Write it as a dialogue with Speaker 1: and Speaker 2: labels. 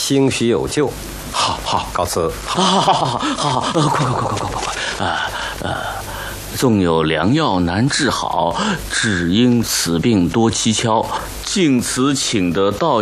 Speaker 1: 兴许有救。好，告辞。
Speaker 2: 好，快！纵有良药难治好，只因此病多蹊跷。敬此请得道